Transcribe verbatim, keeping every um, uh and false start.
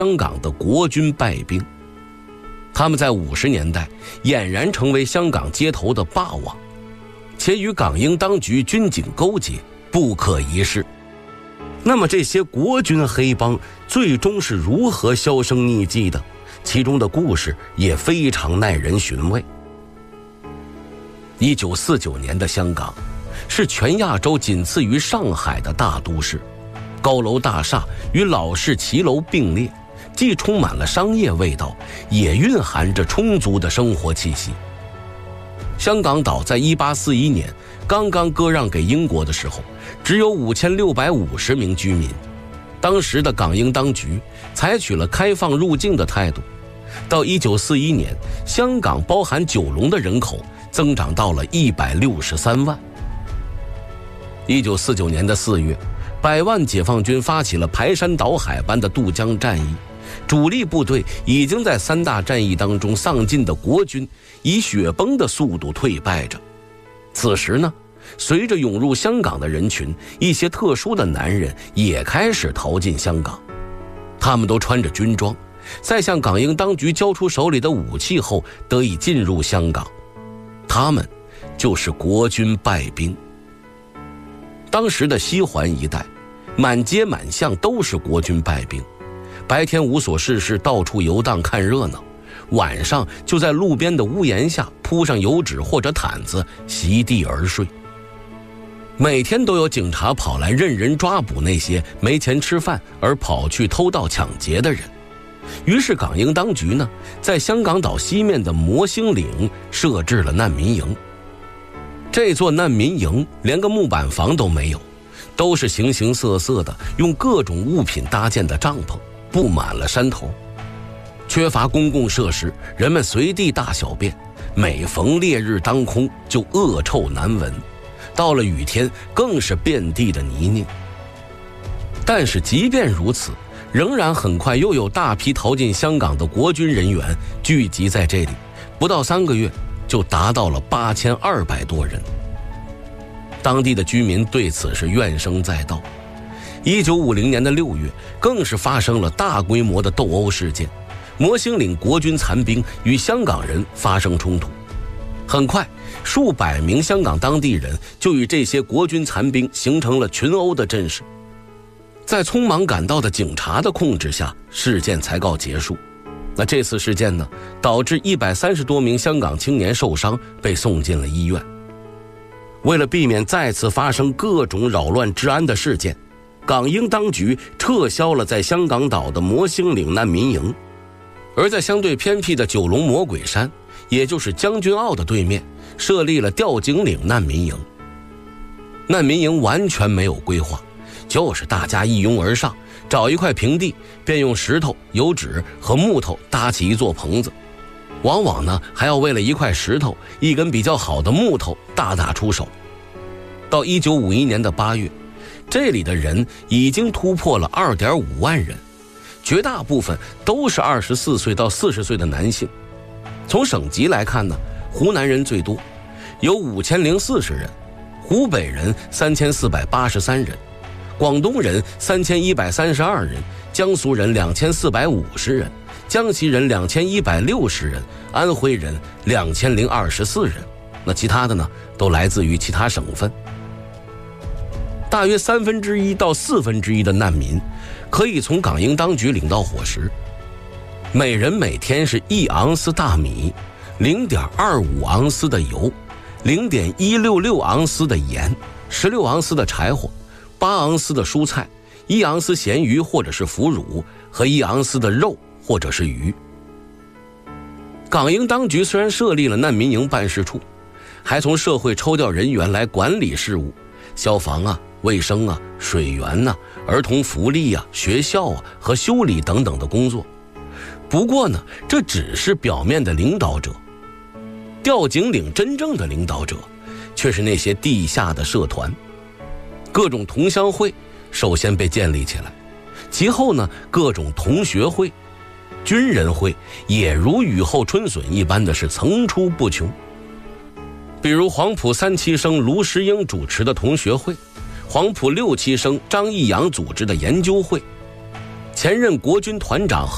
香港的国军败兵。他们在五十年代俨然成为香港街头的霸王，且与港英当局军警勾结，不可一世。那么这些国军黑帮最终是如何销声匿迹的？其中的故事也非常耐人寻味。一九四九年的香港是全亚洲仅次于上海的大都市，高楼大厦与老式骑楼并列，既充满了商业味道，也蕴含着充足的生活气息。香港岛在一八四一年刚刚割让给英国的时候，只有五千六百五十名居民。当时的港英当局采取了开放入境的态度，到一九四一年，香港包含九龙的人口增长到了一百六十三万。一九四九年的四月，百万解放军发起了排山倒海般的渡江战役，主力部队已经在三大战役当中丧尽的国军以雪崩的速度退败着。此时呢，随着涌入香港的人群，一些特殊的男人也开始逃进香港。他们都穿着军装，在向港英当局交出手里的武器后得以进入香港。他们就是国军败兵。当时的西环一带，满街满巷都是国军败兵，白天无所事事，到处游荡看热闹，晚上就在路边的屋檐下铺上油纸或者毯子，席地而睡。每天都有警察跑来任人抓捕那些没钱吃饭而跑去偷盗抢劫的人。于是港英当局呢，在香港岛西面的摩星岭设置了难民营。这座难民营连个木板房都没有，都是形形色色的用各种物品搭建的帐篷，布满了山头。缺乏公共设施，人们随地大小便，每逢烈日当空就恶臭难闻，到了雨天更是遍地的泥泞。但是即便如此，仍然很快又有大批逃进香港的国军人员聚集在这里，不到三个月就达到了八千二百多人。当地的居民对此是怨声载道。一九五零年的六月，更是发生了大规模的斗殴事件，摩星岭国军残兵与香港人发生冲突。很快，数百名香港当地人就与这些国军残兵形成了群殴的阵势。在匆忙赶到的警察的控制下，事件才告结束。那这次事件呢，导致一百三十多名香港青年受伤，被送进了医院。为了避免再次发生各种扰乱治安的事件，港英当局撤销了在香港岛的摩星岭难民营，而在相对偏僻的九龙魔鬼山，也就是将军澳的对面，设立了吊井岭难民营。难民营完全没有规划，就是大家一拥而上，找一块平地，便用石头、油纸和木头搭起一座棚子。往往呢，还要为了一块石头、一根比较好的木头大打出手。到一九五一年的八月，这里的人已经突破了 二点五万人，绝大部分都是二十四岁到四十岁的男性。从省级来看呢，湖南人最多，有五千零四十人，湖北人三千四百八十三人，广东人三千一百三十二人，江苏人两千四百五十人，江西人两千一百六十人，安徽人两千零二十四人。那其他的呢，都来自于其他省份。大约三分之一到四分之一的难民可以从港英当局领到伙食，每人每天是一盎司大米， 零点二五盎司的油， 零点一六六盎司的盐，十六盎司的柴火，八盎司的蔬菜，一盎司咸鱼或者是腐乳和一盎司的肉或者是鱼。港英当局虽然设立了难民营办事处，还从社会抽调人员来管理事务，消防啊、卫生啊、水源啊、儿童福利啊、学校啊和修理等等的工作。不过呢，这只是表面的领导者，吊井岭真正的领导者却是那些地下的社团。各种同乡会首先被建立起来，其后呢，各种同学会、军人会也如雨后春笋一般的是层出不穷。比如黄埔三期生卢石英主持的同学会，黄埔六期生张义阳组织的研究会，前任国军团长